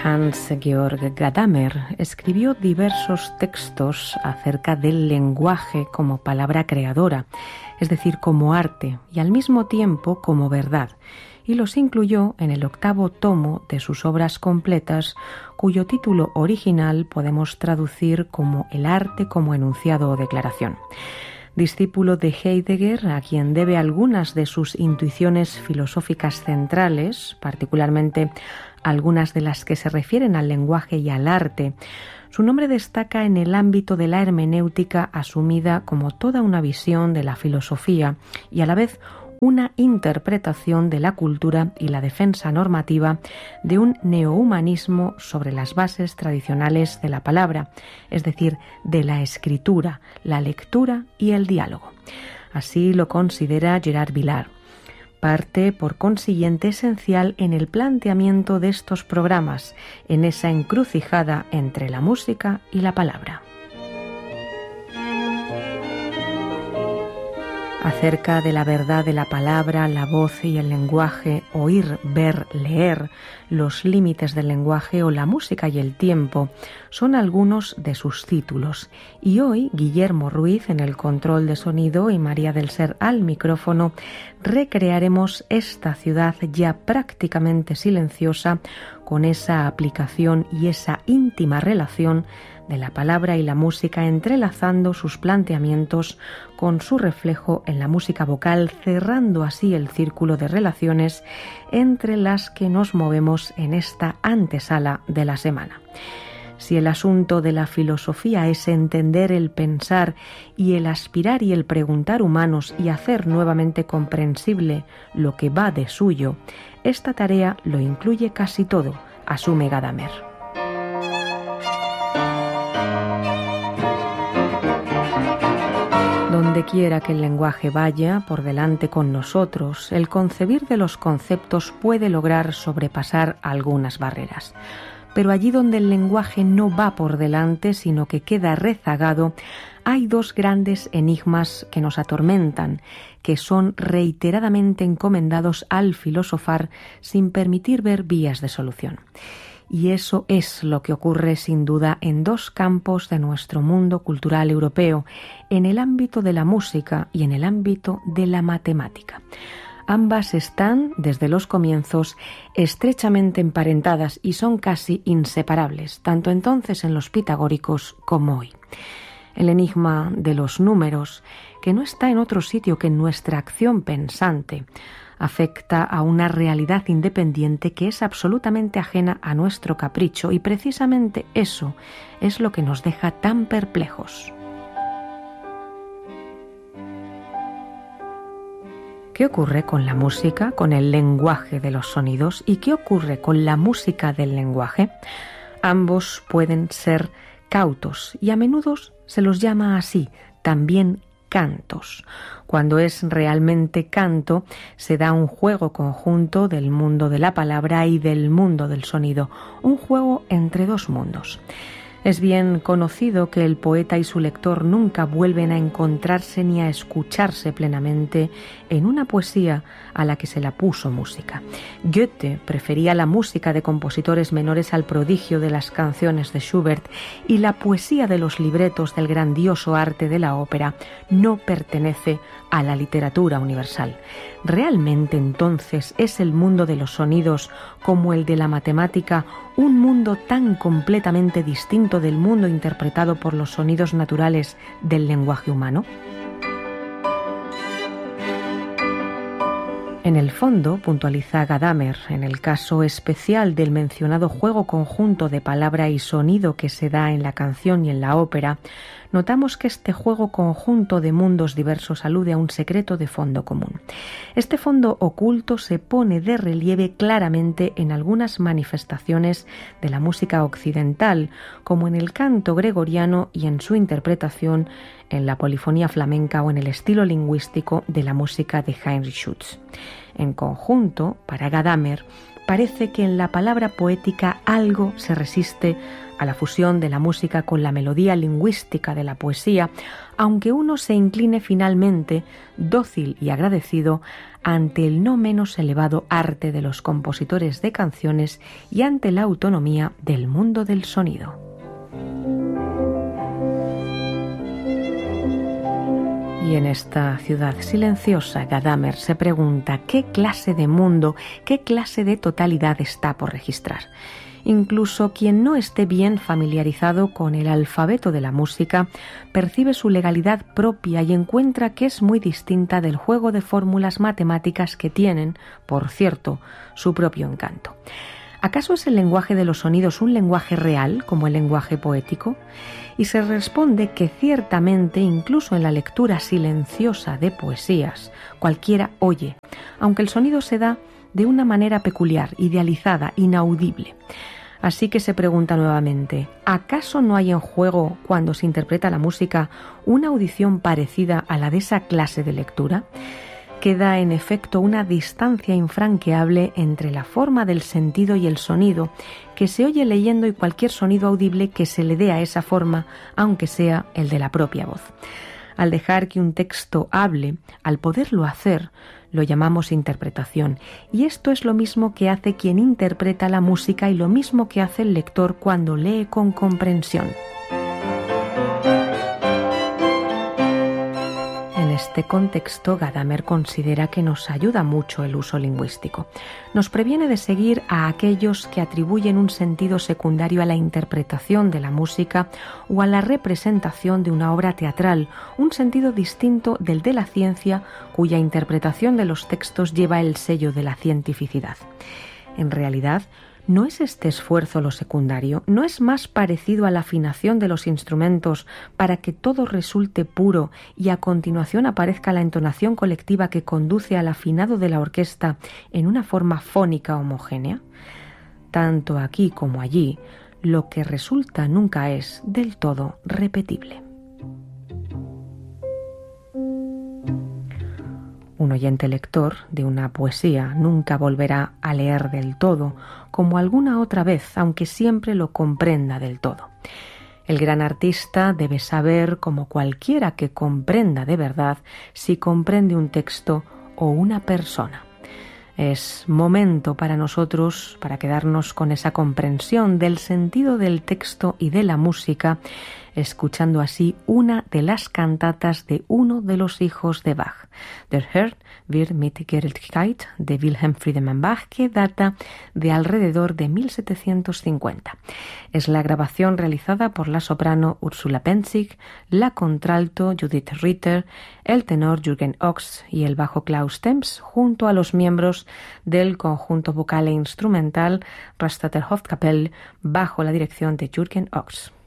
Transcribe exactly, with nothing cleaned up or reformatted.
Hans-Georg Gadamer escribió diversos textos acerca del lenguaje como palabra creadora, es decir, como arte y al mismo tiempo como verdad, y los incluyó en el octavo tomo de sus obras completas, cuyo título original podemos traducir como El arte como enunciado o declaración. Discípulo de Heidegger, a quien debe algunas de sus intuiciones filosóficas centrales, particularmente algunas de las que se refieren al lenguaje y al arte, su nombre destaca en el ámbito de la hermenéutica asumida como toda una visión de la filosofía y a la vez una interpretación de la cultura y la defensa normativa de un neohumanismo sobre las bases tradicionales de la palabra, es decir, de la escritura, la lectura y el diálogo. Así lo considera Gerard Villard. Parte, por consiguiente, esencial en el planteamiento de estos programas, en esa encrucijada entre la música y la palabra. Acerca de la verdad de la palabra, la voz y el lenguaje, oír, ver, leer, los límites del lenguaje o la música y el tiempo, son algunos de sus títulos. Y hoy, Guillermo Ruiz en el control de sonido y María del Ser al micrófono, recrearemos esta ciudad ya prácticamente silenciosa con esa aplicación y esa íntima relación de la palabra y la música, entrelazando sus planteamientos con su reflejo en la música vocal, cerrando así el círculo de relaciones entre las que nos movemos en esta antesala de la semana. Si el asunto de la filosofía es entender el pensar y el aspirar y el preguntar humanos y hacer nuevamente comprensible lo que va de suyo, esta tarea lo incluye casi todo, asume Gadamer. Donde quiera que el lenguaje vaya por delante con nosotros, el concebir de los conceptos puede lograr sobrepasar algunas barreras. Pero allí donde el lenguaje no va por delante, sino que queda rezagado, hay dos grandes enigmas que nos atormentan, que son reiteradamente encomendados al filosofar sin permitir ver vías de solución. Y eso es lo que ocurre sin duda en dos campos de nuestro mundo cultural europeo, en el ámbito de la música y en el ámbito de la matemática. Ambas están, desde los comienzos, estrechamente emparentadas y son casi inseparables, tanto entonces en los pitagóricos como hoy. El enigma de los números, que no está en otro sitio que en nuestra acción pensante, afecta a una realidad independiente que es absolutamente ajena a nuestro capricho y precisamente eso es lo que nos deja tan perplejos. ¿Qué ocurre con la música, con el lenguaje de los sonidos? ¿Y qué ocurre con la música del lenguaje? Ambos pueden ser cautos y a menudo se los llama así, también cantos. Cuando es realmente canto, se da un juego conjunto del mundo de la palabra y del mundo del sonido, un juego entre dos mundos. Es bien conocido que el poeta y su lector nunca vuelven a encontrarse ni a escucharse plenamente en una poesía a la que se la puso música. Goethe prefería la música de compositores menores al prodigio de las canciones de Schubert y la poesía de los libretos del grandioso arte de la ópera no pertenece a la literatura universal. ¿Realmente entonces es el mundo de los sonidos, como el de la matemática, un mundo tan completamente distinto del mundo interpretado por los sonidos naturales del lenguaje humano? En el fondo, puntualiza Gadamer, en el caso especial del mencionado juego conjunto de palabra y sonido que se da en la canción y en la ópera, notamos que este juego conjunto de mundos diversos alude a un secreto de fondo común. Este fondo oculto se pone de relieve claramente en algunas manifestaciones de la música occidental, como en el canto gregoriano y en su interpretación en la polifonía flamenca o en el estilo lingüístico de la música de Heinrich Schütz. En conjunto, para Gadamer, parece que en la palabra poética algo se resiste a la fusión de la música con la melodía lingüística de la poesía, aunque uno se incline finalmente, dócil y agradecido, ante el no menos elevado arte de los compositores de canciones y ante la autonomía del mundo del sonido. Y en esta ciudad silenciosa, Gadamer se pregunta qué clase de mundo, qué clase de totalidad está por registrar. Incluso quien no esté bien familiarizado con el alfabeto de la música percibe su legalidad propia y encuentra que es muy distinta del juego de fórmulas matemáticas que tienen, por cierto, su propio encanto. ¿Acaso es el lenguaje de los sonidos un lenguaje real, como el lenguaje poético? Y se responde que ciertamente, incluso en la lectura silenciosa de poesías, cualquiera oye, aunque el sonido se da de una manera peculiar, idealizada, inaudible. Así que se pregunta nuevamente, ¿acaso no hay en juego, cuando se interpreta la música, una audición parecida a la de esa clase de lectura? Queda en efecto una distancia infranqueable entre la forma del sentido y el sonido que se oye leyendo y cualquier sonido audible que se le dé a esa forma, aunque sea el de la propia voz. Al dejar que un texto hable, al poderlo hacer, lo llamamos interpretación, y esto es lo mismo que hace quien interpreta la música y lo mismo que hace el lector cuando lee con comprensión. En este contexto, Gadamer considera que nos ayuda mucho el uso lingüístico. Nos previene de seguir a aquellos que atribuyen un sentido secundario a la interpretación de la música o a la representación de una obra teatral, un sentido distinto del de la ciencia, cuya interpretación de los textos lleva el sello de la cientificidad. En realidad, ¿no es este esfuerzo lo secundario? ¿No es más parecido a la afinación de los instrumentos para que todo resulte puro y a continuación aparezca la entonación colectiva que conduce al afinado de la orquesta en una forma fónica homogénea? Tanto aquí como allí, lo que resulta nunca es del todo repetible. Un oyente lector de una poesía nunca volverá a leer del todo, como alguna otra vez, aunque siempre lo comprenda del todo. El gran artista debe saber, como cualquiera que comprenda de verdad, si comprende un texto o una persona. Es momento para nosotros, para quedarnos con esa comprensión del sentido del texto y de la música, escuchando así una de las cantatas de uno de los hijos de Bach, Der Herr wird mit Gerechtigkeit de Wilhelm Friedemann Bach, que data de alrededor de mil setecientos cincuenta. Es la grabación realizada por la soprano Ursula Penzig, la contralto Judith Ritter, el tenor Jürgen Ochs y el bajo Klaus Temps, junto a los miembros del conjunto vocal e instrumental Rastatter Hofkapelle, bajo la dirección de Jürgen Ochs.